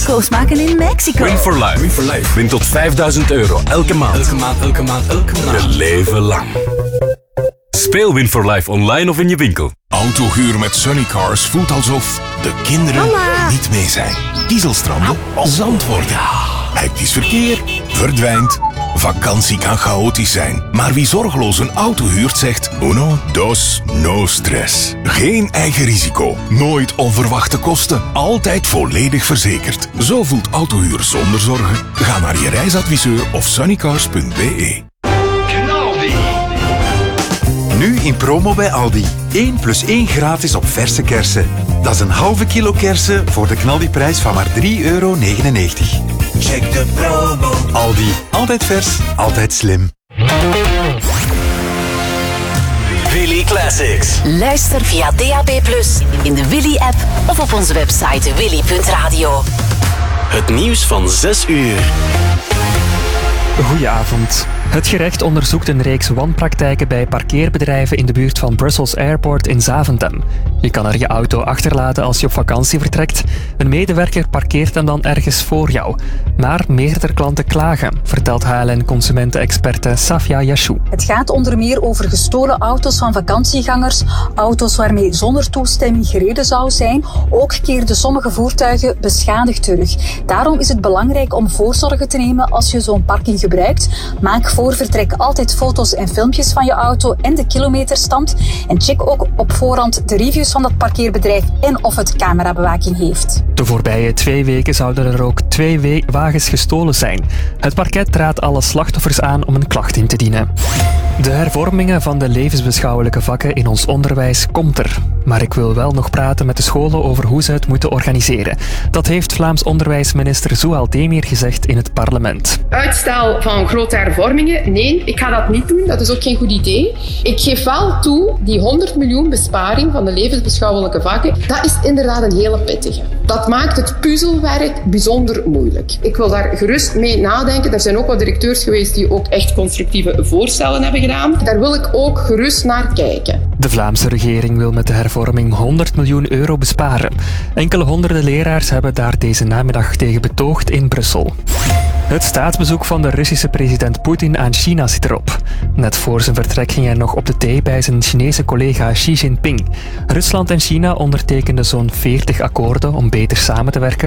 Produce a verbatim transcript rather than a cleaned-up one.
auto's maken in Mexico. Win for life. Win for life. Win tot vijfduizend euro elke maand. Elke maand, elke maand, elke maand. Je leven lang. Speel Win for Life online of in je winkel. Autohuur met Sunnycars voelt alsof de kinderen Mama. niet mee zijn. Dieselstranden, zand worden. Hectisch verkeer, verdwijnt. Vakantie kan chaotisch zijn. Maar wie zorgeloos een auto huurt zegt uno, dos, no stress. Geen eigen risico. Nooit onverwachte kosten. Altijd volledig verzekerd. Zo voelt autohuur zonder zorgen. Ga naar je reisadviseur of sunnycars punt b e. Nu in promo bij Aldi. één plus één gratis op verse kersen. Dat is een halve kilo kersen voor de knaldiprijs van maar drie euro negenennegentig. Check de promo. Aldi. Altijd vers, altijd slim. Willy Classics. Luister via D A B plus, in de Willy-app of op onze website willy punt radio. Het nieuws van zes uur. Goedenavond. Het gerecht onderzoekt een reeks wanpraktijken bij parkeerbedrijven in de buurt van Brussels Airport in Zaventem. Je kan er je auto achterlaten als je op vakantie vertrekt. Een medewerker parkeert hem dan ergens voor jou. Maar meerdere klanten klagen, vertelt H L N-consumentenexperte Safia Yashou. Het gaat onder meer over gestolen auto's van vakantiegangers, auto's waarmee zonder toestemming gereden zou zijn. Ook keerden sommige voertuigen beschadigd terug. Daarom is het belangrijk om voorzorgen te nemen als je zo'n parking gebruikt. Maak voor vertrek altijd foto's en filmpjes van je auto en de kilometerstand. En check ook op voorhand de reviews van dat parkeerbedrijf en of het camerabewaking heeft. De voorbije twee weken zouden er ook twee we- wagens gestolen zijn. Het parket raadt alle slachtoffers aan om een klacht in te dienen. De hervormingen van de levensbeschouwelijke vakken in ons onderwijs komt er. Maar ik wil wel nog praten met de scholen over hoe ze het moeten organiseren. Dat heeft Vlaams onderwijsminister Zoual Demir gezegd in het parlement. Uitstel van grote hervormingen? Nee, ik ga dat niet doen. Dat is ook geen goed idee. Ik geef wel toe, die honderd miljoen besparing van de levensbeschouwelijke vakken, dat is inderdaad een hele pittige. Dat maakt het puzzelwerk bijzonder moeilijk. Ik wil daar gerust mee nadenken. Er zijn ook wat directeurs geweest die ook echt constructieve voorstellen hebben gedaan. Daar wil ik ook gerust naar kijken. De Vlaamse regering wil met de hervorming honderd miljoen euro besparen. Enkele honderden leraars hebben daar deze namiddag tegen betoogd in Brussel. Het staatsbezoek van de Russische president Poetin aan China zit erop. Net voor zijn vertrek ging hij nog op de thee bij zijn Chinese collega Xi Jinping. Rusland en China ondertekenden zo'n veertig akkoorden om beter samen te werken.